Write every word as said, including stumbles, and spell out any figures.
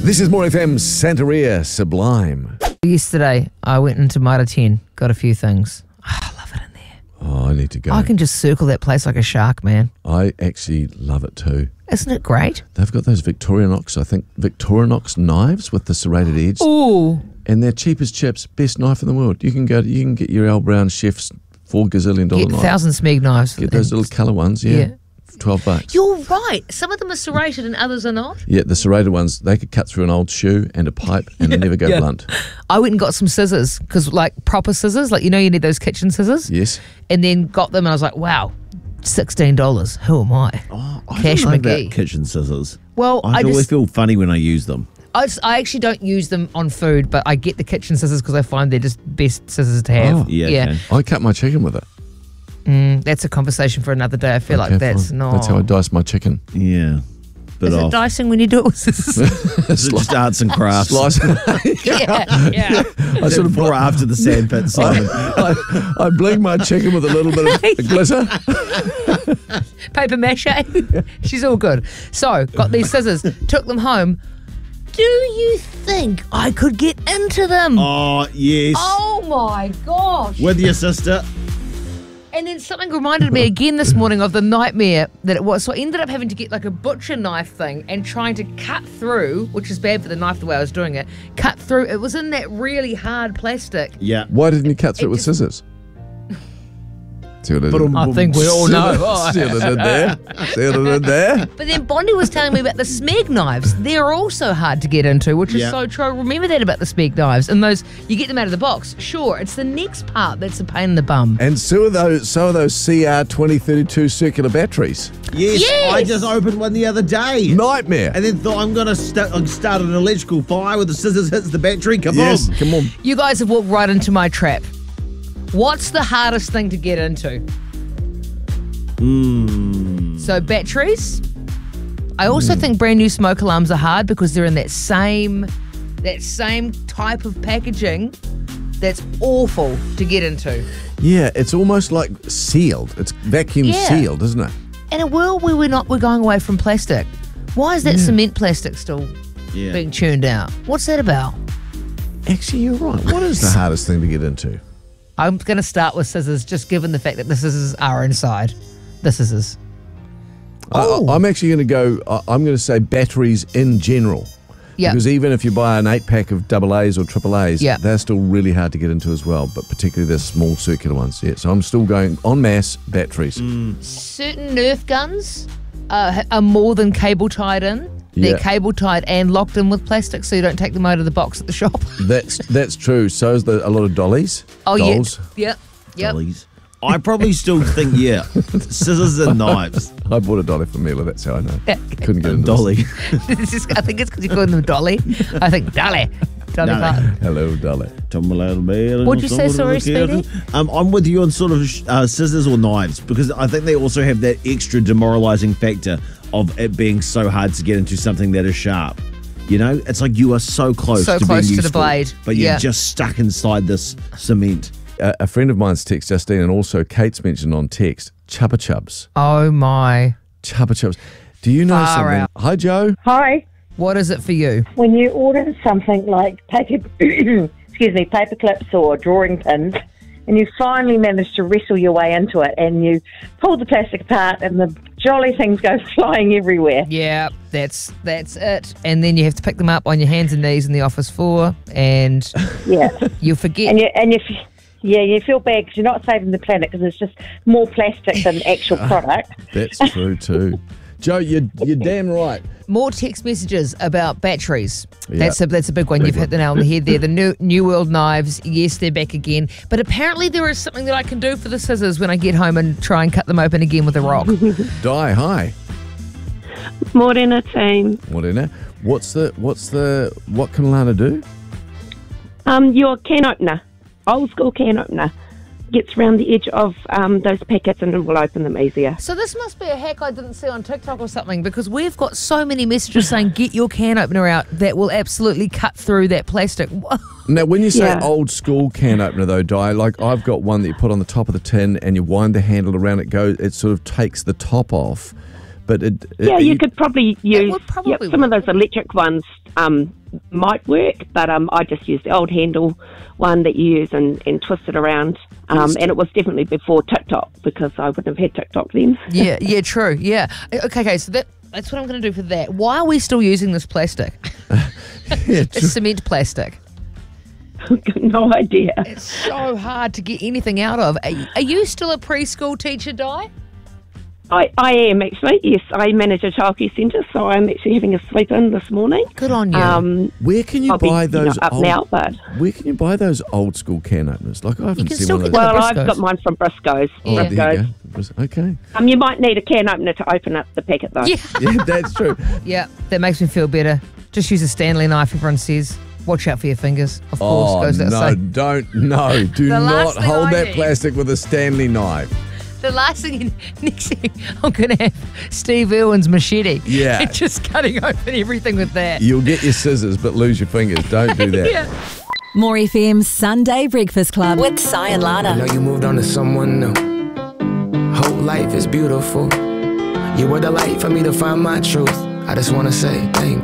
This is More F M's Santeria Sublime. Yesterday, I went into Mitre ten, got a few things. Oh, I love it in there. Oh, I need to go. I can just circle that place like a shark, man. I actually love it too. Isn't it great? They've got those Victorinox, I think, Victorinox knives with the serrated edge. Ooh. And they're cheap as chips, best knife in the world. You can go, to, you can get your Al Brown Chef's four gazillion dollar Get knife. thousand Smeg knives. Get those little colour ones, yeah. Yeah. twelve bucks. You're right. Some of them are serrated and others are not. Yeah, the serrated ones, they could cut through an old shoe and a pipe and Yeah, they never go yeah. blunt. I went and got some scissors because, like, proper scissors, like, you know, you need those kitchen scissors. Yes. And then got them and I was like, wow, sixteen dollars. Who am I? Oh, I Cash don't know McGee. about kitchen scissors. Well, I, I always just, feel funny when I use them. I, just, I actually don't use them on food, but I get the kitchen scissors because I find they're just best scissors to have. Oh, yeah, yeah. okay. I cut my chicken with it. Mm, that's a conversation for another day. I feel Okay, like that's fine. not. That's how I dice my chicken. Yeah. Bit Is it off. dicing when you do it with scissors? Is it just arts and crafts? Slice. yeah, yeah. I sort of before after the sandpit, Simon. I, I bling my chicken with a little bit of glitter. Paper mache. She's all good. So, got these scissors, took them home. Do you think I could get into them? Oh, yes. Oh my gosh. With your sister. And then something reminded me again this morning of the nightmare that it was. So I ended up having to get like a butcher knife thing and trying to cut through, which is bad for the knife the way I was doing it, cut through. It was in that really hard plastic. Yeah. Why didn't you cut through it, It with just- scissors? See what I did? Ba-dum. I think we all know. Oh, See what I did there? See what I did there? But then Bondi was telling me about the Smeg knives. They're also hard to get into, which is Yeah. so true. Remember that about the Smeg knives. And those, you get them out of the box. Sure, it's the next part that's a pain in the bum. And so are those, so are those C R twenty thirty-two circular batteries. Yes, Yes. I just opened one the other day. Nightmare. And then thought I'm going to st- start an electrical fire with the scissors hits the battery. Come yes, on. come on. You guys have walked right into my trap. What's the hardest thing to get into? Mm. So batteries. I also think brand new smoke alarms are hard because they're in that same that same type of packaging that's awful to get into. Yeah, it's almost like sealed. It's vacuum Yeah. sealed, isn't it? In a world where we're not we're going away from plastic, why is that cement plastic still Yeah. being churned out? What's that about? Actually, you're right. What is the hardest thing to get into? I'm going to start with scissors, just given the fact that the scissors are inside. The scissors. I, I'm actually going to go, I- I'm going to say batteries in general. Yeah. Because even if you buy an eight pack of double A's or triple A's, Yeah. they're still really hard to get into as well, but particularly the small circular ones. Yeah, so I'm still going en masse batteries. Certain Nerf guns uh, are more than cable tied in. They're Yeah. cable tied and locked in with plastic, so you don't take them out of the box at the shop. That's that's true. So is the, a lot of dollies. Oh, dolls. yeah. Yep. Yep. Dollies. I probably still think, yeah, scissors and knives. I bought a dolly for Mila, that's how I know. Yeah. Couldn't get into Dolly. This is- I think it's because you're calling them Dolly. I think Dolly. Dolly No. Parton. this. Hello, dolly. What'd you say, sorry, Speedy? Um, I'm with you on sort of uh, scissors or knives because I think they also have that extra demoralizing factor of it being so hard to get into something that is sharp. You know, it's like you are so close So to close being to the useful, blade. but you're Yeah. just stuck inside this cement. A, a friend of mine's text, Justine, and also Kate's mentioned on text, Chubba Chubs. Oh, my. Chubba Chubs. Do you know Far something? out. Hi, Joe. Hi. What is it for you? When you order something like paper, excuse me, paper clips or drawing pins, and you finally manage to wrestle your way into it, and you pull the plastic apart, and the jolly things go flying everywhere. Yeah, that's that's it. And then you have to pick them up on your hands and knees in the office floor, and Yeah, you forget. and you and you, f- yeah, you feel bad because you're not saving the planet because it's just more plastic than actual product. That's true too. Joe, you're, you're damn right. More text messages about batteries. Yeah. That's a that's a big one. Big You've one. hit the nail on the head there. The new New World knives. Yes, they're back again. But apparently there is something that I can do for the scissors when I get home and try and cut them open again with a rock. Di, hi. Morena team. What in it? What's the what's the what can Lana do? Um, your can opener, old school can opener, gets around the edge of um, those packets and it will open them easier. So this must be a hack I didn't see on TikTok or something, because we've got so many messages saying get your can opener out that will absolutely cut through that plastic. Now, when you say Yeah. old school can opener, though, Di, like I've got one that you put on the top of the tin and you wind the handle around, it goes, it sort of takes the top off. But it, it, Yeah, you could probably use would probably yep, some of work. those electric ones um, might work, but um, I just used the old handle one that you use and, and twist it around. Um, and it was definitely before TikTok because I wouldn't have had TikTok then. Yeah, yeah, true. Yeah. Okay, okay. So that that's what I'm going to do for that. Why are we still using this plastic? yeah, It's cement plastic. No idea. It's so hard to get anything out of. Are, are you still a preschool teacher, Di? I, I am actually, yes. I manage a childcare centre, so I'm actually having a sleep in this morning. Good on you. Um, Where can you I'll be, buy you know, those up old, now, but Where can you buy those old school can openers? Like I haven't can seen still one of get those. them. well, I've Briscoes. got mine from Briscoes. Oh, Yeah. there you Briscoes. go. Okay. Um, you might need a can opener to open up the packet though. yeah. Yeah, that's true. Yeah, that makes me feel better. Just use a Stanley knife, everyone says. Watch out for your fingers. Of course, Oh goes without no! saying. Don't no! Do The last not thing hold I that need- plastic with a Stanley knife. The last thing, next thing, I'm going to have Steve Irwin's machete. Yeah. And just cutting open everything with that. You'll get your scissors, but lose your fingers. Don't do that. Yeah. More F M's Sunday Breakfast Club with Cy and I know Lana. you moved on to someone new. Whole life is beautiful. You were the light for me to find my truth. I just wanna say thank